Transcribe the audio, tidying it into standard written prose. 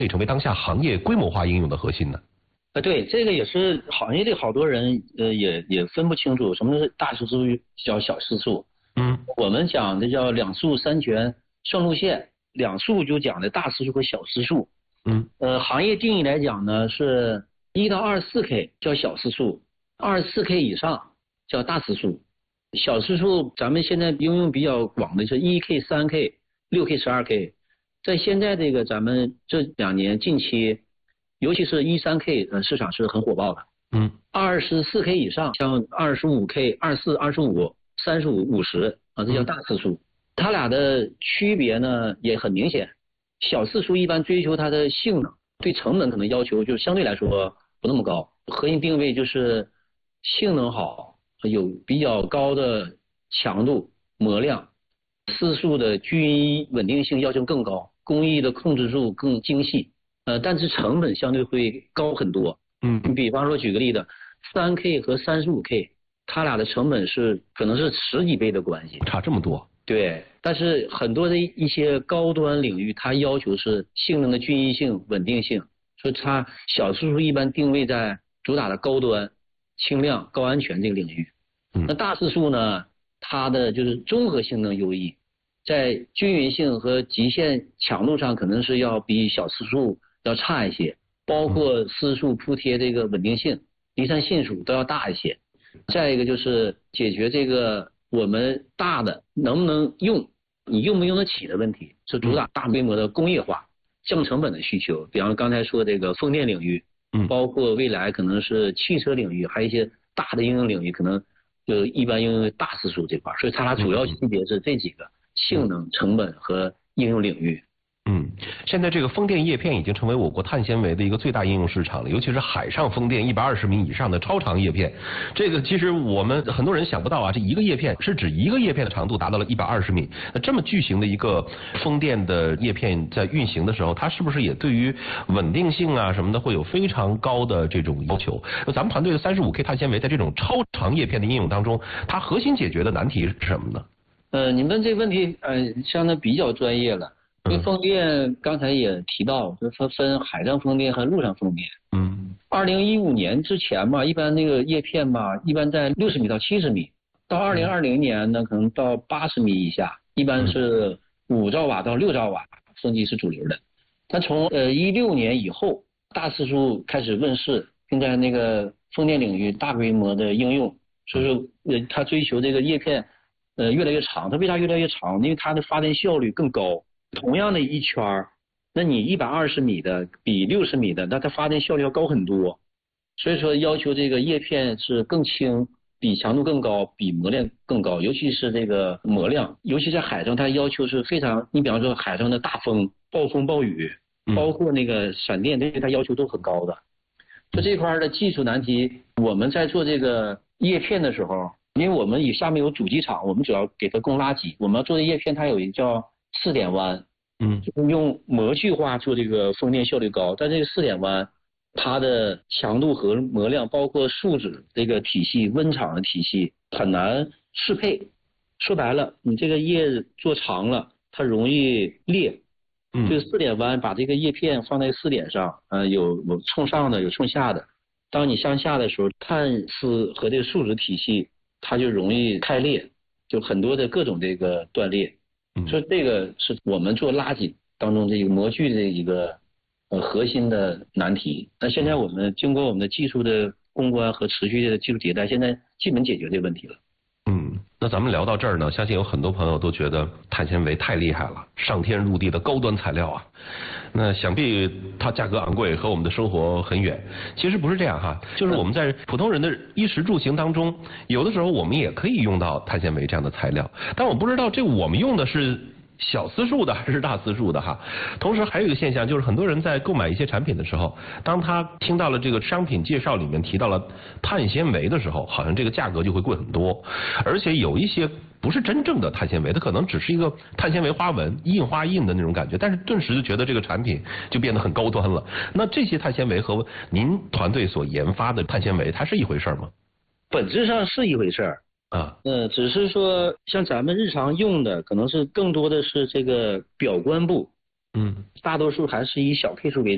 可以成为当下行业规模化应用的核心呢？ 对，这个也是行业里好多人也分不清楚什么是大次数叫小次数。我们讲的叫两速三全顺路线，两速就讲的大次数和小次数。行业定义来讲呢，是1到24K 叫小次数，24K 以上叫大次数。小次数咱们现在应用比较广的是1K、3K、6K、12K。在现在这个咱们这2年近期，尤其是13K 市场是很火爆的。24K 以上，像25K、24、25、35、50啊，这叫大次数。它俩的区别呢也很明显。小次数一般追求它的性能，对成本可能要求就相对来说不那么高。核心定位就是性能好，有比较高的强度、模量，次数的均一稳定性要求更高，工艺的控制度更精细。但是成本相对会高很多。你比方说举个例子，3K 和35K， 它俩的成本是可能是10几倍的关系， 差这么多。 对，但是很多的一些高端领域，它要求是性能的均一性、稳定性，所以它小次数一般定位在主打的高端、轻量、高安全这个领域。那大次数呢，它的就是综合性能优异，在均匀性和极限强度上可能是要比小次数要差一些，包括次数铺贴这个稳定性、离散系数都要大一些。再一个就是解决这个我们大的能不能用，你用不用得起的问题，是主打大规模的工业化、降成本的需求。比方说刚才说这个风电领域，包括未来可能是汽车领域，还有一些大的应用领域，可能就一般应用大次数这块，所以它俩主要区别是这几个：性能、成本和应用领域。 现在这个风电叶片已经成为我国碳纤维的一个最大应用市场了，尤其是海上风电120米以上的超长叶片。这个其实我们很多人想不到啊，这一个叶片是指一个叶片的长度达到了120米。那这么巨型的一个风电的叶片在运行的时候，它是不是也对于稳定性啊什么的会有非常高的这种要求？那咱们团队的35K 碳纤维在这种超长叶片的应用当中，它核心解决的难题是什么呢？ 你们这个问题相当比较专业了。因为风电刚才也提到，就是分海上风电和陆上风电。2015年之前嘛，一般那个叶片嘛，一般在60米到70米，到2020年呢，可能到80米以下，一般是5兆瓦到6兆瓦风机是主流的。但从16年以后，大次数开始问世，并在那个风电领域大规模的应用，所以说它追求这个叶片越来越长。它为啥越来越长？因为它的发电效率更高。同样的一圈，那你120米的比60米的，那它发电效率要高很多。所以说要求这个叶片是更轻，比强度更高，比磨量更高，尤其是这个磨量，尤其在海上，它要求是非常，你比方说海上的大风、暴风、暴雨，包括那个闪电，对它要求都很高的。就这块的技术难题，我们在做这个叶片的时候，因为我们下面有主机厂，我们主要给它供拉机，我们要做的叶片，它有一个叫4点弯，就是用模具化做这个风电效率高，但这个4点弯，它的强度和模量，包括树脂这个体系、温场的体系很难适配。说白了，你这个叶做长了，它容易裂。这个4点弯把这个叶片放在4点上，有冲上的，有冲下的。当你向下的时候，碳丝和这个树脂体系它就容易开裂，就很多的各种这个断裂。所以这个是我们做拉机当中这个模具的一个核心的难题。那现在我们经过我们的技术的攻关和持续的技术迭代，现在基本解决这个问题了。 那咱们聊到这儿呢，相信有很多朋友都觉得碳纤维太厉害了，上天入地的高端材料啊。那想必它价格昂贵，和我们的生活很远。其实不是这样哈，就是我们在普通人的衣食住行当中，有的时候我们也可以用到碳纤维这样的材料，但我不知道这我们用的是小次数的还是大次数的哈。同时还有一个现象，就是很多人在购买一些产品的时候，当他听到了这个商品介绍里面提到了碳纤维的时候，好像这个价格就会贵很多。而且有一些不是真正的碳纤维，它可能只是一个碳纤维花纹印花印的那种感觉，但是顿时就觉得这个产品就变得很高端了。那这些碳纤维和您团队所研发的碳纤维，它是一回事吗？ 本质上是一回事儿。只是说像咱们日常用的，可能是更多的是这个表观部，大多数还是以小 K 数为主。